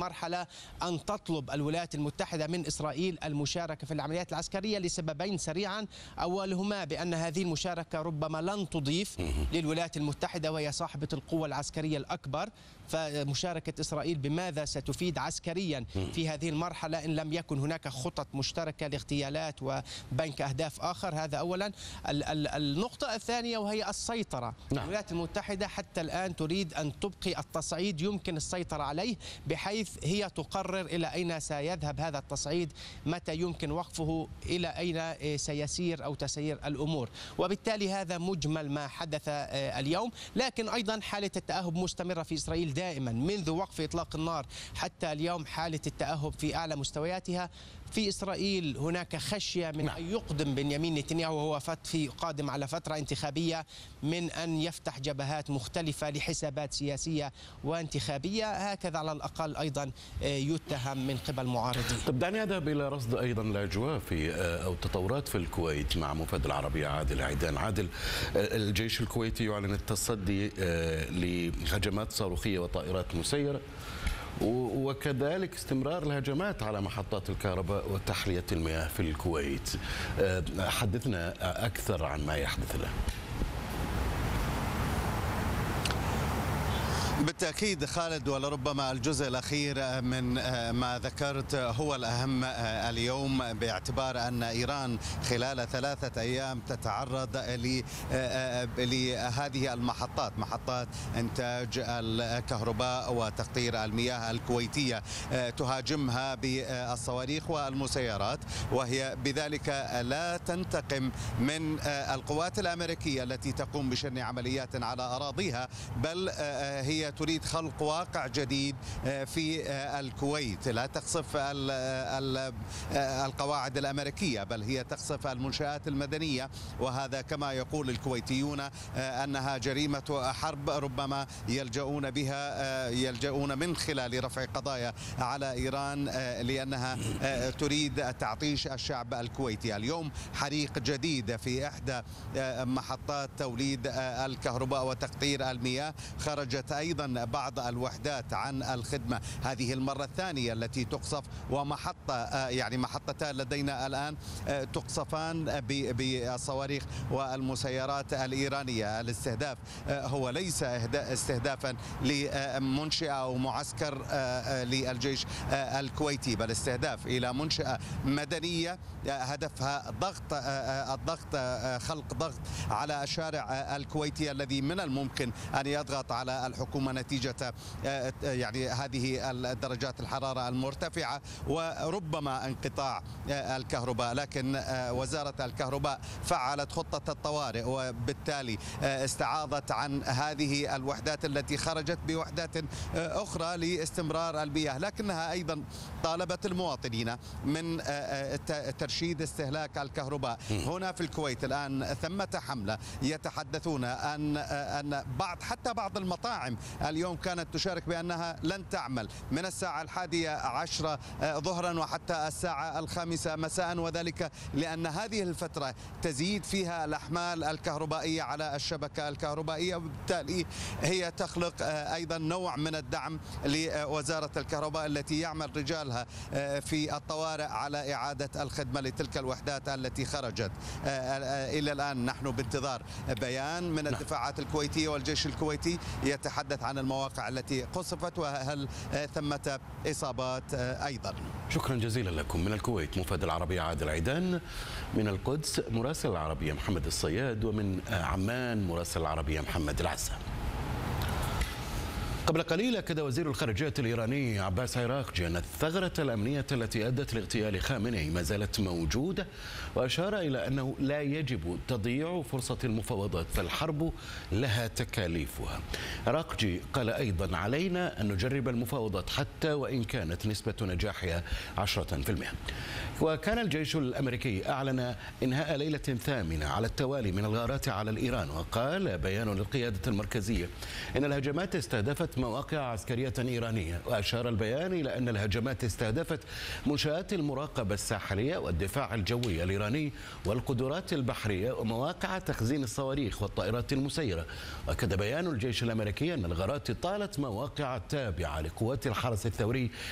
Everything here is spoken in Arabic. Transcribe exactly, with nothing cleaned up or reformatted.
المرحلة أن تطلب الولايات المتحدة من إسرائيل المشاركة في العمليات العسكرية لسببين سريعا. أولهما بأن هذه المشاركة ربما لن تضيف للولايات المتحدة وهي صاحبة القوة العسكرية الأكبر، فمشاركة إسرائيل بماذا ستفيد عسكريا في هذه المرحلة إن لم يكن هناك خطط مشتركة لاغتيالات وبنك أهداف آخر. هذا أولا. النقطة الثانية وهي السيطرة. نعم. الولايات المتحدة حتى الآن تريد أن تبقي التصعيد يمكن السيطرة عليه، بحيث هي تقرر إلى أين سيذهب هذا التصعيد، متى يمكن وقفه، إلى أين سيسير أو تسير الأمور. وبالتالي هذا مجمل ما حدث اليوم. لكن أيضا حالة التأهب مستمرة في إسرائيل دائما منذ وقف إطلاق النار حتى اليوم. حالة التأهب في أعلى مستوياتها في إسرائيل. هناك خشية من أن يقدم بنيامين نتنياهو وهو في قادم على فترة انتخابية من أن يفتح جبهات مختلفة لحسابات سياسية وانتخابية. هكذا على الأقل أيضا يتهم من قبل معارضين. طب دعني أذهب إلى رصد أيضا الأجواء في أو التطورات في الكويت مع مفاد العربية عادل عيدان. عادل، الجيش الكويتي يعلن التصدي لهجمات صاروخية وطائرات مسيرة، وكذلك استمرار الهجمات على محطات الكهرباء وتحلية المياه في الكويت. حدثنا أكثر عن ما يحدث الآن. بالتأكيد خالد، ولربما الجزء الأخير من ما ذكرت هو الأهم اليوم، باعتبار أن إيران خلال ثلاثة أيام تتعرض لهذه المحطات، محطات إنتاج الكهرباء وتقطير المياه الكويتية، تهاجمها بالصواريخ والمسيرات، وهي بذلك لا تنتقم من القوات الأمريكية التي تقوم بشن عمليات على أراضيها، بل هي تريد خلق واقع جديد في الكويت. لا تقصف القواعد الأمريكية، بل هي تقصف المنشآت المدنية، وهذا كما يقول الكويتيون أنها جريمة حرب ربما يلجؤون بها يلجؤون من خلال رفع قضايا على إيران، لأنها تريد تعطيش الشعب الكويتي. اليوم حريق جديد في إحدى محطات توليد الكهرباء وتقطير المياه، خرجت أيضا بعض الوحدات عن الخدمة، هذه المرة الثانية التي تقصف، ومحطة يعني محطتان لدينا الآن تقصفان بالصواريخ والمسيرات الإيرانية. الاستهداف هو ليس استهدافا لمنشأة أو معسكر للجيش الكويتي، بل استهداف إلى منشأة مدنية هدفها ضغط الضغط خلق ضغط على الشارع الكويتي الذي من الممكن أن يضغط على الحكومة نتيجة يعني هذه درجات الحرارة المرتفعة وربما انقطاع الكهرباء. لكن وزارة الكهرباء فعلت خطة الطوارئ، وبالتالي استعاضت عن هذه الوحدات التي خرجت بوحدات أخرى لاستمرار المياه، لكنها أيضا طالبت المواطنين من ترشيد استهلاك الكهرباء. هنا في الكويت الآن ثمة حملة يتحدثون أن أن بعض حتى بعض المطاعم اليوم كانت تشارك بأنها لن تعمل من الساعة الحادية عشرة ظهرا وحتى الساعة الخامسة مساء، وذلك لأن هذه الفترة تزيد فيها الأحمال الكهربائية على الشبكة الكهربائية، وبالتالي هي تخلق أيضا نوع من الدعم لوزارة الكهرباء التي يعمل رجالها في الطوارئ على إعادة الخدمة لتلك الوحدات التي خرجت. إلى الآن نحن بانتظار بيان من الدفاعات الكويتية والجيش الكويتي يتحدث عن المواقع التي قصفت وهل ثمة إصابات أيضا. شكرا جزيلا لكم. من الكويت مفاد العربية عادل عيدان، من القدس مراسل العربية محمد الصياد، ومن عمان مراسل العربية محمد العسى. قبل قليل أكد وزير الخارجية الإيراني عباس عراقجي أن الثغرة الأمنية التي أدت لاغتيال خامنئي ما زالت موجودة، وأشار إلى أنه لا يجب تضييع فرصة المفاوضات فالحرب لها تكاليفها. عراقجي قال أيضا: علينا أن نجرب المفاوضات حتى وإن كانت نسبة نجاحها عشرة بالمئة. وكان الجيش الأمريكي أعلن إنهاء ليلة ثامنة على التوالي من الغارات على الإيران، وقال بيان للقيادة المركزية إن الهجمات استهدفت مواقع عسكرية إيرانية، وأشار البيان إلى أن الهجمات استهدفت منشآت المراقبة الساحلية والدفاع الجوي الإيراني والقدرات البحرية ومواقع تخزين الصواريخ والطائرات المسيرة. وأكد بيان الجيش الأمريكي أن الغارات طالت مواقع تابعة لقوات الحرس الثوري